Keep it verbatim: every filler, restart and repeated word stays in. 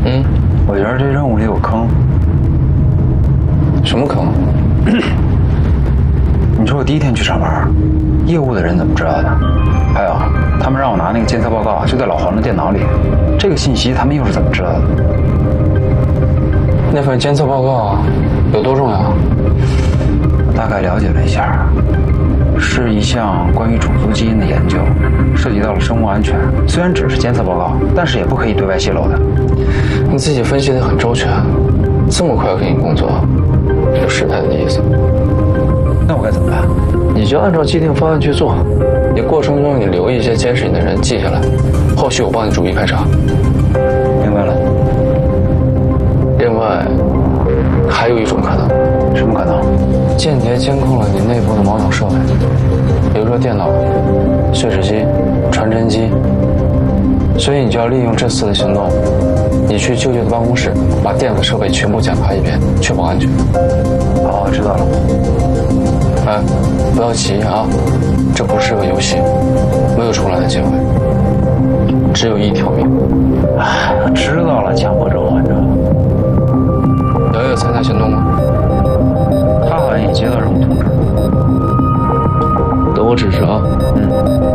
嗯， 我觉得这任务里有坑。 什么坑？ 你说我第一天去上班，业务的人怎么知道的？还有，他们让我拿那个监测报告就在老黄的电脑里，这个信息他们又是怎么知道的？ 那份监测报告有多重要？ 我大概了解了一下，是一项关于种族基因的研究，涉及到了生物安全。虽然只是监测报告，但是也不可以对外泄露的。 你自己分析得很周全，这么快要给你工作，有失态的意思。 那我该怎么办？ 你就按照既定方案去做，你过程中你留一些监视你的人记下来，后续我帮你逐一排查。 明白了。 另外，还有一种可能。 什么可能？ 间谍监控了你内部的某种设备，比如说电脑、碎纸机、传真机，所以你就要利用这次的行动，你去舅舅的办公室，把电子设备全部检查一遍，确保安全。 哦，知道了。 哎，不要急啊，这不是个游戏，没有重来的机会，只有一条命。 哎，我知道了，强迫症患者。 瑶瑶参加行动吗？ 他好像也接到任务通知。 等我指示啊。